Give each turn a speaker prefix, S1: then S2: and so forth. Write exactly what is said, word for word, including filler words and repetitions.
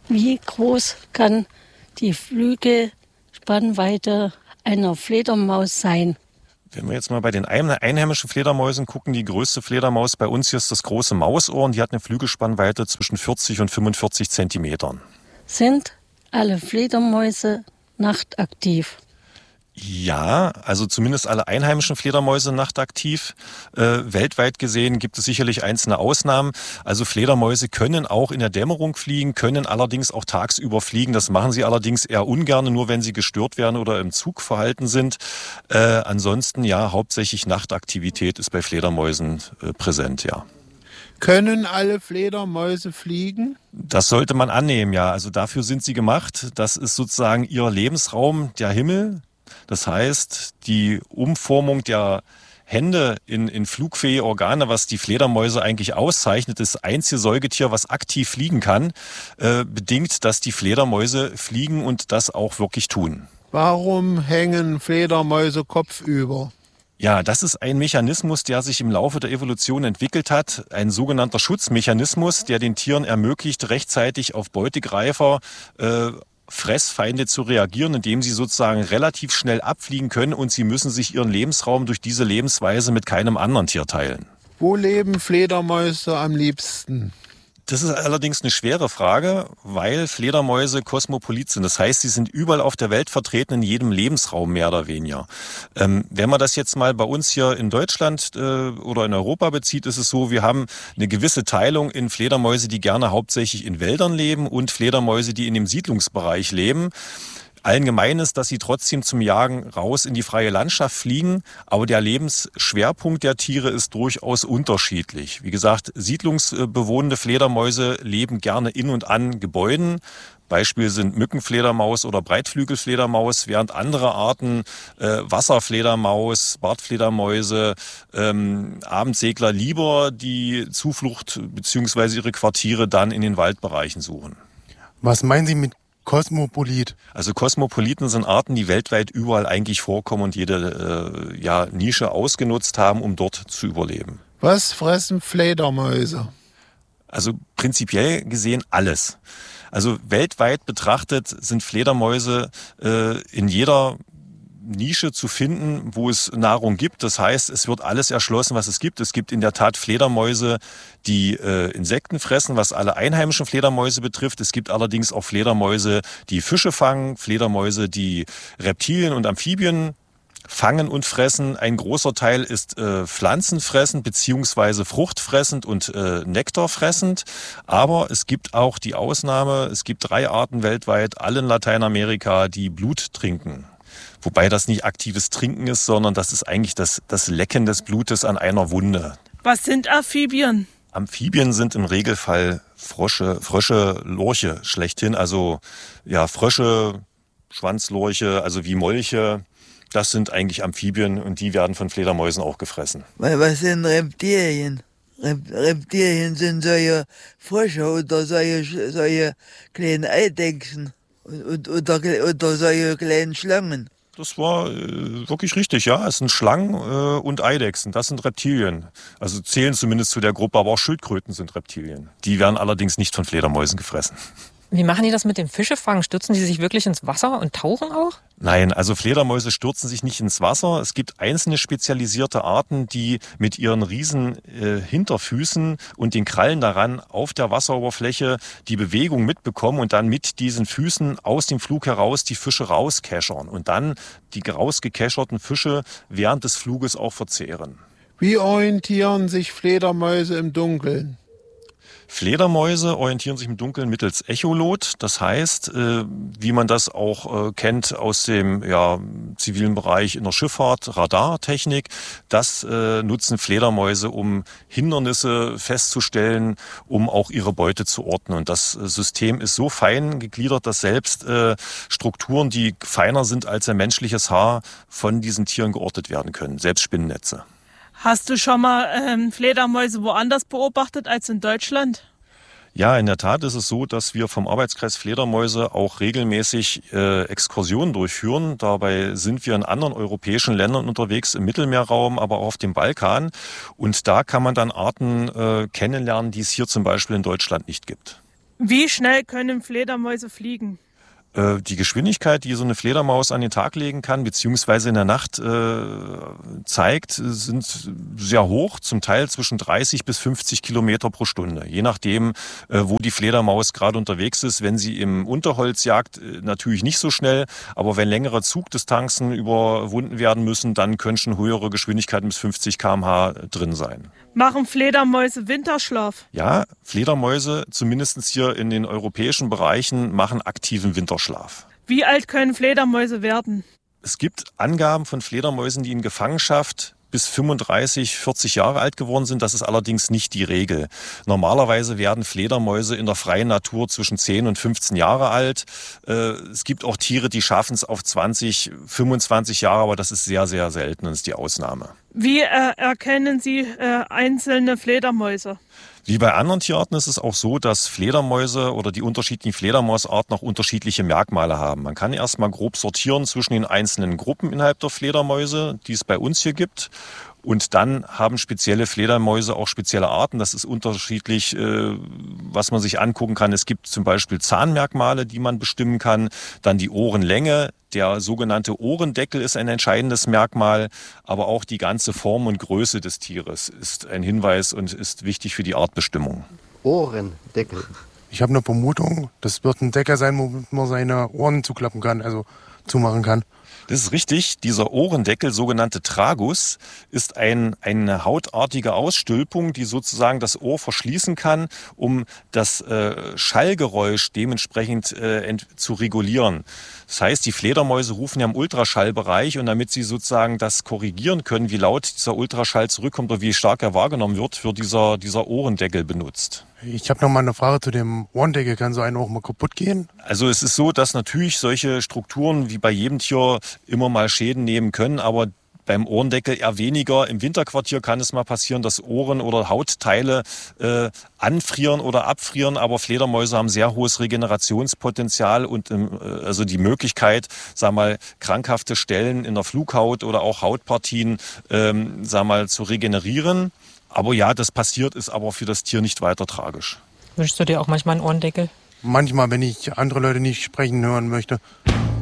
S1: Wie groß kann die Flügelspannweite einer Fledermaus sein?
S2: Wenn wir jetzt mal bei den einheimischen Fledermäusen gucken, die größte Fledermaus bei uns hier ist das große Mausohr und die hat eine Flügelspannweite zwischen vierzig und fünfundvierzig Zentimetern.
S1: Sind alle Fledermäuse nachtaktiv?
S2: Ja, also zumindest alle einheimischen Fledermäuse nachtaktiv. Äh, weltweit gesehen gibt es sicherlich einzelne Ausnahmen. Also Fledermäuse können auch in der Dämmerung fliegen, können allerdings auch tagsüber fliegen. Das machen sie allerdings eher ungern, nur wenn sie gestört werden oder im Zug verhalten sind. Äh, ansonsten ja, hauptsächlich Nachtaktivität ist bei Fledermäusen äh, präsent, ja.
S3: Können alle Fledermäuse fliegen?
S2: Das sollte man annehmen, ja. Also dafür sind sie gemacht. Das ist sozusagen ihr Lebensraum, der Himmel. Das heißt, die Umformung der Hände in, in flugfähige Organe, was die Fledermäuse eigentlich auszeichnet, das einzige Säugetier, was aktiv fliegen kann, äh, bedingt, dass die Fledermäuse fliegen und das auch wirklich tun.
S3: Warum hängen Fledermäuse kopfüber?
S2: Ja, das ist ein Mechanismus, der sich im Laufe der Evolution entwickelt hat. Ein sogenannter Schutzmechanismus, der den Tieren ermöglicht, rechtzeitig auf Beutegreifer äh, Fressfeinde zu reagieren, indem sie sozusagen relativ schnell abfliegen können und sie müssen sich ihren Lebensraum durch diese Lebensweise mit keinem anderen Tier teilen.
S3: Wo leben Fledermäuse am liebsten?
S2: Das ist allerdings eine schwere Frage, weil Fledermäuse kosmopolit sind. Das heißt, sie sind überall auf der Welt vertreten, in jedem Lebensraum mehr oder weniger. Ähm, wenn man das jetzt mal bei uns hier in Deutschland äh, oder in Europa bezieht, ist es so, wir haben eine gewisse Teilung in Fledermäuse, die gerne hauptsächlich in Wäldern leben und Fledermäuse, die in dem Siedlungsbereich leben. Allen gemein ist, dass sie trotzdem zum Jagen raus in die freie Landschaft fliegen, aber der Lebensschwerpunkt der Tiere ist durchaus unterschiedlich. Wie gesagt, siedlungsbewohnende Fledermäuse leben gerne in und an Gebäuden. Beispiel sind Mückenfledermaus oder Breitflügelfledermaus, während andere Arten, äh, Wasserfledermaus, Bartfledermäuse, ähm, Abendsegler lieber die Zuflucht bzw. ihre Quartiere dann in den Waldbereichen suchen.
S4: Was meinen Sie mit Kosmopolit?
S2: Also Kosmopoliten sind Arten, die weltweit überall eigentlich vorkommen und jede äh, ja, Nische ausgenutzt haben, um dort zu überleben.
S3: Was fressen Fledermäuse?
S2: Also prinzipiell gesehen alles. Also weltweit betrachtet sind Fledermäuse äh, in jeder Nische zu finden, wo es Nahrung gibt. Das heißt, es wird alles erschlossen, was es gibt. Es gibt in der Tat Fledermäuse, die äh, Insekten fressen, was alle einheimischen Fledermäuse betrifft. Es gibt allerdings auch Fledermäuse, die Fische fangen, Fledermäuse, die Reptilien und Amphibien fangen und fressen. Ein großer Teil ist äh, pflanzenfressend beziehungsweise fruchtfressend und äh, nektarfressend. Aber es gibt auch die Ausnahme, es gibt drei Arten weltweit, alle in Lateinamerika, die Blut trinken. Wobei das nicht aktives Trinken ist, sondern das ist eigentlich das, das Lecken des Blutes an einer Wunde.
S5: Was sind Amphibien?
S2: Amphibien sind im Regelfall Frösche, Frösche, Lurche schlechthin. Also ja, Frösche, Schwanzlurche, also wie Molche. Das sind eigentlich Amphibien und die werden von Fledermäusen auch gefressen.
S6: Was sind Reptilien? Reptilien sind solche Frösche oder solche, solche kleinen Eidechsen oder, oder solche kleinen Schlangen.
S2: Das war äh, wirklich richtig, ja. Es sind Schlangen äh, und Eidechsen, das sind Reptilien. Also zählen zumindest zu der Gruppe, aber auch Schildkröten sind Reptilien. Die werden allerdings nicht von Fledermäusen gefressen.
S7: Wie machen die das mit dem Fischefangen? Stürzen die sich wirklich ins Wasser und tauchen auch?
S2: Nein, also Fledermäuse stürzen sich nicht ins Wasser. Es gibt einzelne spezialisierte Arten, die mit ihren riesen äh, Hinterfüßen und den Krallen daran auf der Wasseroberfläche die Bewegung mitbekommen und dann mit diesen Füßen aus dem Flug heraus die Fische rauskeschern und dann die rausgekescherten Fische während des Fluges auch verzehren.
S3: Wie orientieren sich Fledermäuse im Dunkeln?
S2: Fledermäuse orientieren sich im Dunkeln mittels Echolot. Das heißt, äh, wie man das auch äh, kennt aus dem ja, zivilen Bereich in der Schifffahrt, Radartechnik, das äh, nutzen Fledermäuse, um Hindernisse festzustellen, um auch ihre Beute zu orten. Und das System ist so fein gegliedert, dass selbst äh, Strukturen, die feiner sind als ein menschliches Haar, von diesen Tieren geortet werden können, selbst Spinnennetze.
S5: Hast du schon mal ähm, Fledermäuse woanders beobachtet als in Deutschland?
S2: Ja, in der Tat ist es so, dass wir vom Arbeitskreis Fledermäuse auch regelmäßig äh, Exkursionen durchführen. Dabei sind wir in anderen europäischen Ländern unterwegs, im Mittelmeerraum, aber auch auf dem Balkan. Und da kann man dann Arten äh, kennenlernen, die es hier zum Beispiel in Deutschland nicht gibt.
S5: Wie schnell können Fledermäuse fliegen?
S2: Die Geschwindigkeit, die so eine Fledermaus an den Tag legen kann, beziehungsweise in der Nacht äh, zeigt, sind sehr hoch, zum Teil zwischen dreißig bis fünfzig Kilometer pro Stunde. Je nachdem, äh, wo die Fledermaus gerade unterwegs ist. Wenn sie im Unterholz jagt, äh, natürlich nicht so schnell, aber wenn längere Zugdistanzen überwunden werden müssen, dann können schon höhere Geschwindigkeiten bis fünfzig Kilometer pro Stunde drin sein.
S5: Machen Fledermäuse Winterschlaf?
S2: Ja, Fledermäuse, zumindest hier in den europäischen Bereichen, machen aktiven Winterschlaf.
S5: Wie alt können Fledermäuse werden?
S2: Es gibt Angaben von Fledermäusen, die in Gefangenschaft bis fünfunddreißig, vierzig Jahre alt geworden sind. Das ist allerdings nicht die Regel. Normalerweise werden Fledermäuse in der freien Natur zwischen zehn und fünfzehn Jahre alt. Es gibt auch Tiere, die schaffen es auf zwanzig, fünfundzwanzig Jahre, aber das ist sehr, sehr selten und ist die Ausnahme.
S5: Wie äh, erkennen Sie äh, einzelne Fledermäuse?
S2: Wie bei anderen Tierarten ist es auch so, dass Fledermäuse oder die unterschiedlichen Fledermausarten auch unterschiedliche Merkmale haben. Man kann erstmal grob sortieren zwischen den einzelnen Gruppen innerhalb der Fledermäuse, die es bei uns hier gibt. Und dann haben spezielle Fledermäuse auch spezielle Arten. Das ist unterschiedlich, äh, was man sich angucken kann. Es gibt zum Beispiel Zahnmerkmale, die man bestimmen kann. Dann die Ohrenlänge. Der sogenannte Ohrendeckel ist ein entscheidendes Merkmal. Aber auch die ganze Form und Größe des Tieres ist ein Hinweis und ist wichtig für die Artbestimmung.
S8: Ohrendeckel.
S4: Ich habe eine Vermutung, das wird ein Deckel sein, womit man seine Ohren zuklappen kann, also zumachen kann.
S2: Das ist richtig. Dieser Ohrendeckel, sogenannte Tragus, ist ein, eine hautartige Ausstülpung, die sozusagen das Ohr verschließen kann, um das äh, Schallgeräusch dementsprechend äh, ent, zu regulieren. Das heißt, die Fledermäuse rufen ja im Ultraschallbereich und damit sie sozusagen das korrigieren können, wie laut dieser Ultraschall zurückkommt oder wie stark er wahrgenommen wird, wird dieser, dieser Ohrendeckel benutzt.
S4: Ich habe noch mal eine Frage zu dem Ohrendeckel. Kann so einer auch mal kaputt gehen?
S2: Also es ist so, dass natürlich solche Strukturen wie bei jedem Tier immer mal Schäden nehmen können, aber beim Ohrendeckel eher weniger. Im Winterquartier kann es mal passieren, dass Ohren oder Hautteile äh, anfrieren oder abfrieren, aber Fledermäuse haben sehr hohes Regenerationspotenzial und äh, also die Möglichkeit, sag mal, krankhafte Stellen in der Flughaut oder auch Hautpartien ähm, sag mal, zu regenerieren. Aber ja, das passiert, ist aber für das Tier nicht weiter tragisch.
S7: Wünschst du dir auch manchmal einen Ohrendeckel?
S4: Manchmal, wenn ich andere Leute nicht sprechen hören möchte.